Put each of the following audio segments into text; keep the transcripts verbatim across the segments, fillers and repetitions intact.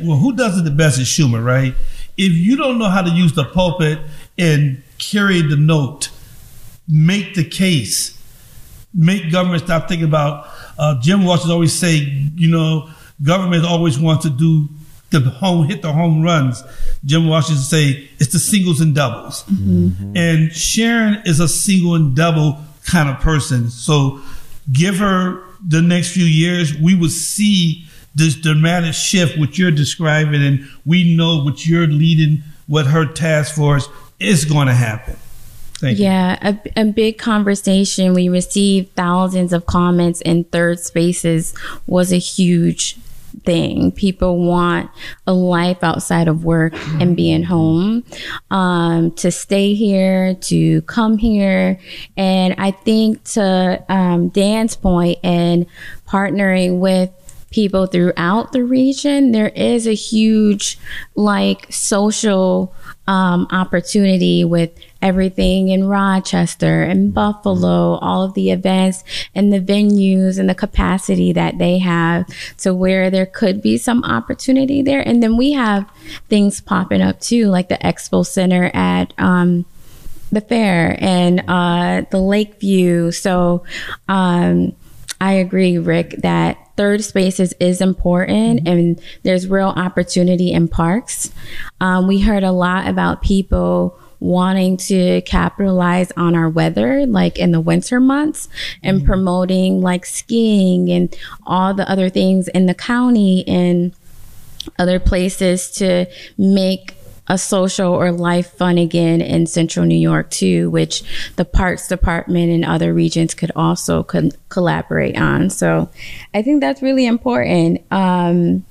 well, who does it the best is Schumer, right? If you don't know how to use the pulpit and carry the note, make the case, make government stop thinking about, uh, Jim Washington always say, you know, government always wants to do the home, hit the home runs. Jim Washington say it's the singles and doubles. Mm-hmm. And Sharon is a single and double kind of person. So give her the next few years, we will see this dramatic shift, what you're describing, and we know what you're leading, what her task force is going to happen. Thank you. Yeah, a, a big conversation. We received thousands of comments, and Third Spaces was a huge thing. People want a life outside of work and being home, um, to stay here, to come here. And I think to um, Dan's point, and partnering with people throughout the region, there is a huge like social um, opportunity with everything in Rochester and Buffalo, all of the events and the venues and the capacity that they have, to where there could be some opportunity there. And then we have things popping up too, like the Expo Center at um, the fair and uh, the Lakeview. So um, I agree, Rick, that Third Spaces is important, mm-hmm. and there's real opportunity in parks. Um, we heard a lot about people wanting to capitalize on our weather, like in the winter months, and mm-hmm. promoting like skiing and all the other things in the county and other places to make a social or life fun again in Central New York too, which the Parks Department and other regions could also co- collaborate on. So I think that's really important. Um,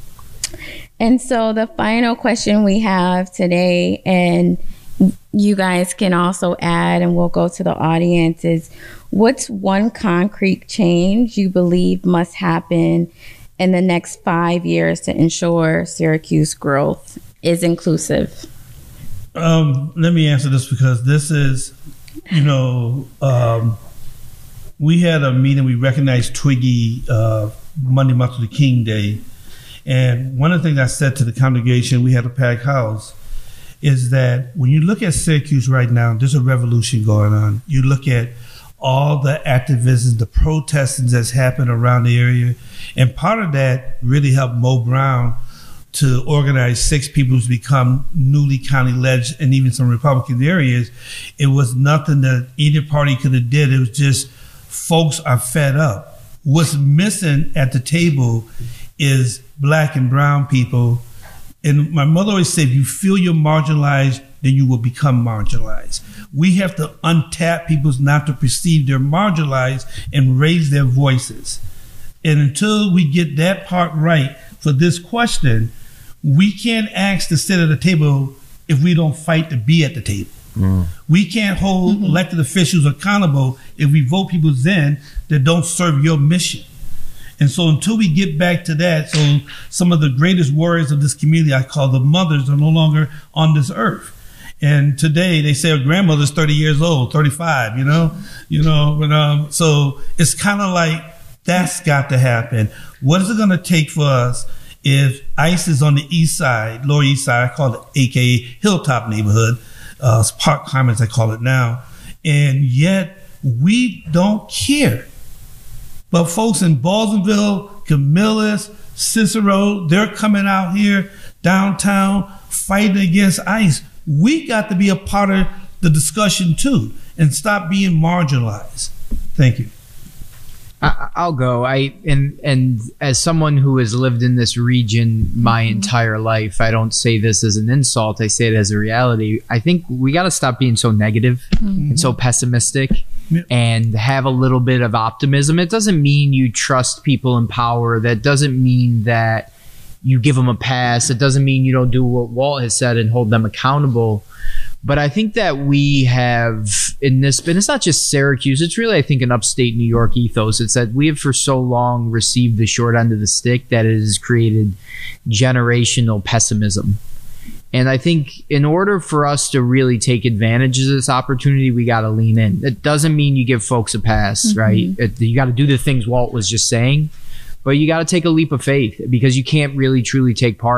and so the final question we have today, and you guys can also add, and we'll go to the audience, is what's one concrete change you believe must happen in the next five years to ensure Syracuse growth is inclusive? Um, let me answer this, because this is, you know, um, we had a meeting, we recognized Twiggy uh, Monday, Martin Luther King Day. And one of the things I said to the congregation, we had a packed house, is that when you look at Syracuse right now, there's a revolution going on. You look at all the activism, the protesting that's happened around the area. And part of that really helped Mo Brown to organize six people to become newly county ledge, and even some Republican areas. It was nothing that either party could have did. It was just folks are fed up. What's missing at the table is black and brown people. And my mother always said, if you feel you're marginalized, then you will become marginalized. We have to untap people not to perceive they're marginalized and raise their voices. And until we get that part right for this question, we can't ask to sit at the table if we don't fight to be at the table. Mm. We can't hold mm-hmm. elected officials accountable if we vote people in that don't serve your mission. And so until we get back to that, so some of the greatest warriors of this community, I call the mothers, are no longer on this earth. And today they say a grandmother's thirty years old, thirty-five, you know, you know, but, um, so it's kind of like that's got to happen. What is it going to take for us if ICE is on the east side, Lower East Side, I call it A K A Hilltop neighborhood, uh, Park Commons, I call it now, and yet we don't care. But folks in Balsonville, Camillus, Cicero, they're coming out here downtown fighting against ICE. We got to be a part of the discussion too, and stop being marginalized. Thank you. I, I'll go. I and and as someone who has lived in this region my mm-hmm. entire life, I don't say this as an insult. I say it as a reality. I think we got to stop being so negative mm-hmm. and so pessimistic. Yep. And have a little bit of optimism. It doesn't mean you trust people in power. That doesn't mean that you give them a pass. It doesn't mean you don't do what Walt has said and hold them accountable. But I think that we have in this, and it's not just Syracuse, it's really, I think, an upstate New York ethos. It's that we have for so long received the short end of the stick that it has created generational pessimism. And I think in order for us to really take advantage of this opportunity, we got to lean in. It doesn't mean you give folks a pass, mm-hmm. right? It, you got to do the things Walt was just saying, but you got to take a leap of faith, because you can't really truly take part